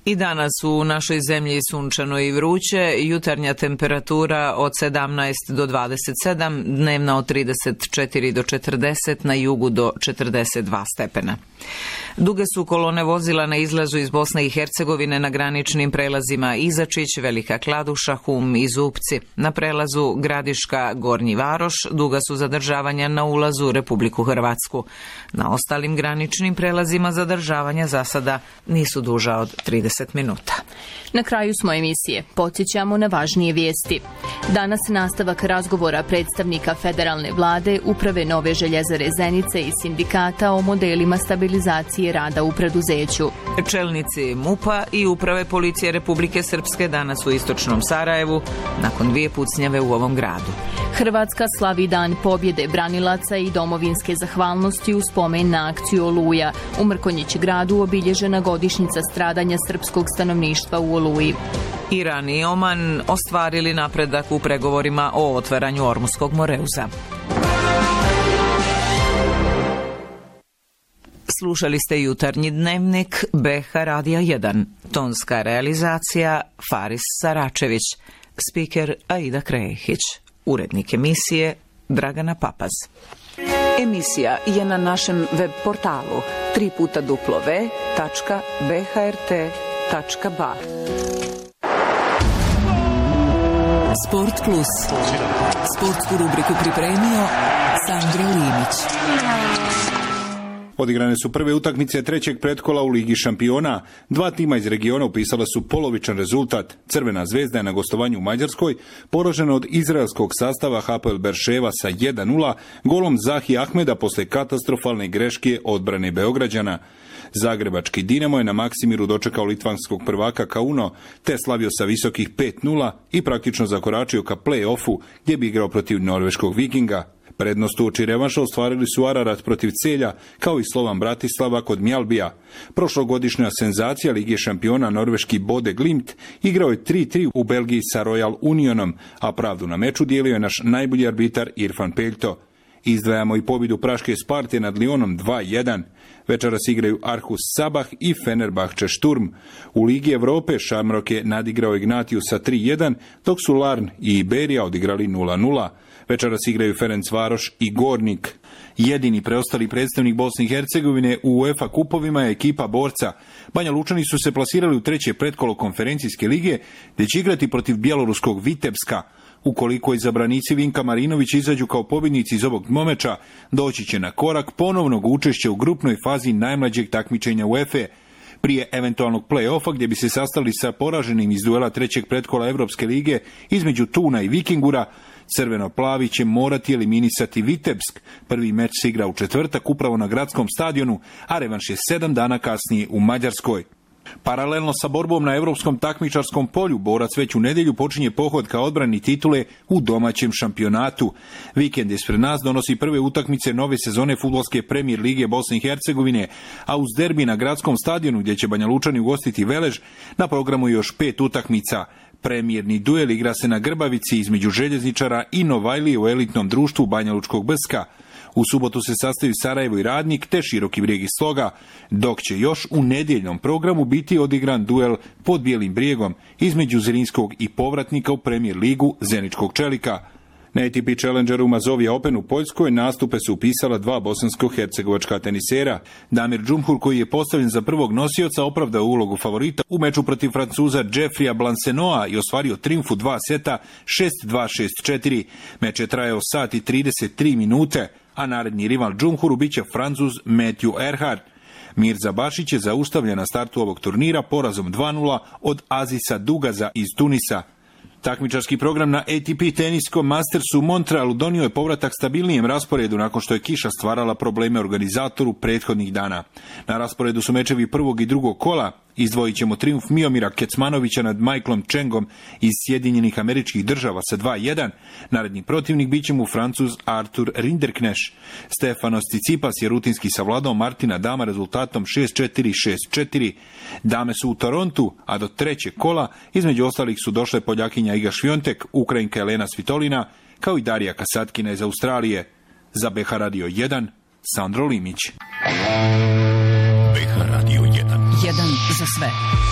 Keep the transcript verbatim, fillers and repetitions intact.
I danas u našoj zemlji sunčano i vruće, jutarnja temperatura od sedamnaest do dvadeset sedam, dnevna od trideset četiri do četrdeset, na jugu do četrdeset dva stepena. Duge su kolone vozila na izlazu iz Bosne i Hercegovine na graničnim prelazima Izačić, Velika Kladuša, Hum i Zupci. Na prelazu Gradiška, Gornji Varoš duga su zadržavanja na ulazu u Republiku Hrvatsku. Na ostalim graničnim prelazima zadržavanja za sada nisu duža od trideset minuta. Na kraju smo emisije. Podsjećamo na važnije vijesti. Danas nastavak razgovora predstavnika federalne vlade, uprave Nove željezare Zenice i sindikata o modelima stabilizacije rada u preduzeću. Čelnici MUP-a i uprave policije Republike Srpske danas u istočnom Sarajevu, nakon dvije pucnjave u ovom gradu. Hrvatska slavi dan pobjede branilaca i domovinske zahvalnosti u spomen na akciju Oluja. U Mrkonjić gradu obilježena godišnjica stradanja srpskog stanovništva u Oluji. Iran i Oman ostvarili napredak u pregovorima o otvaranju Ormuskog moreuza. Slušali ste jutarnji dnevnik B H Radija jedan. Tonska realizacija Faris Saračević. Spiker Aida Krehić. Urednik emisije Dragana Papaz. Emisija je na našem web portalu tri puta w tačka b h r t tačka b a. Sport Plus. Sportsku rubriku pripremio Sandro Linić. Odigrane su prve utakmice trećeg pretkola u Ligi šampiona. Dva tima iz regiona upisala su polovičan rezultat. Crvena zvezda je na gostovanju u Mađarskoj poražena od izraelskog sastava Hapoel Berševa sa jedan nula golom Zahi Ahmeda posle katastrofalne greške odbrane Beograđana. Zagrebački Dinamo je na Maksimiru dočekao litvanskog prvaka Kauno, te slavio sa visokih pet nula i praktično zakoračio ka play-offu gdje bi igrao protiv norveškog Vikinga. Prednost uoči revanša ostvarili su Ararat protiv Celja, kao i Slovan Bratislava kod Mjalbija. Prošlogodišnja senzacija Lige šampiona norveški Bode Glimt igrao je tri tri u Belgiji sa Royal Unionom, a pravdu na meču dijelio je naš najbolji arbitar Irfan Peljto. Izdvajamo i pobjedu praške Sparte nad Lyonom dva jedan. Večeras igraju Arhus Sabah i Fenerbahče Šturm. U Ligi Evrope Shamrock je nadigrao Ignatiju sa tri jedan, dok su Larn i Iberija odigrali nula nula. Večeras igraju Ferencvaroš i Gornik. Jedini preostali predstavnik Bosne i Hercegovine u UEFA kupovima je ekipa Borca. Banja Lučani su se plasirali u treće pretkolo konferencijske lige, gdje će igrati protiv bjeloruskog Vitebska. Ukoliko izabranici Vinka Marinović izađu kao pobjednici iz ovog dvomeča, doći će na korak ponovnog učešća u grupnoj fazi najmlađeg takmičenja UEFA. Prije eventualnog play-offa gdje bi se sastali sa poraženim iz duela trećeg pretkola Evropske lige između Tuna i Vikingura, crveno-plavi će morati eliminisati Vitebsk. Prvi meč se igra u četvrtak upravo na gradskom stadionu, a revanš je sedam dana kasnije u Mađarskoj. Paralelno sa borbom na evropskom takmičarskom polju, Borac već u nedjelju počinje pohod ka odbrani titule u domaćem šampionatu. Vikend ispred nas donosi prve utakmice nove sezone fudbalske Premier lige Bosne i Hercegovine, a uz derbi na gradskom stadionu gdje će Banja Lučani ugostiti Velež, na programu još pet utakmica. Premijerni duel igra se na Grbavici između Željezničara i Novajlije u elitnom društvu Banja Lučkog Brska. U subotu se sastaju Sarajevo i Radnik te Široki Brijeg i Sloga, dok će još u nedjeljnom programu biti odigran duel pod Bijelim Brijegom između Zrinskog i povratnika u Premier ligu Zeničkog Čelika. Na A T P Challengeru Mazovija Open u Poljskoj nastupe su upisala dva bosansko-hercegovačka tenisera. Damir Džumhur, koji je postavljen za prvog nosioca, opravdao ulogu favorita u meču protiv Francuza Jeffrija Blancenoa i ostvario trijumf u dva seta šest dva šest četiri. Meč je trajao sat i trideset tri minute, a naredni rival Džumhuru biće Francuz Matthew Erhard. Mirza Bašić je zaustavljen na startu ovog turnira porazom dva nula od Azisa Dugaza iz Tunisa. Takmičarski program na A T P teniskom Mastersu u Montrealu donio je povratak stabilnijem rasporedu nakon što je kiša stvarala probleme organizatoru prethodnih dana. Na rasporedu su mečevi prvog i drugog kola. Izdvojit ćemo trijumf Miomira Kecmanovića nad Michaelom Chengom iz Sjedinjenih Američkih Država sa dva jedan. Naredni protivnik bit će mu Francuz Artur Rinderknecht. Stefanos Tsitsipas je rutinski savladao Martina Dama rezultatom šest četiri šest četiri. Dame su u Torontu, a do trećeg kola između ostalih su došle Poljakinja Iga Šviontek, Ukrajinka Elena Svitolina, kao i Darija Kasatkina iz Australije. Za B H Radio jedan, Sandro Limić. B H Radio jedan. Jedan za sve.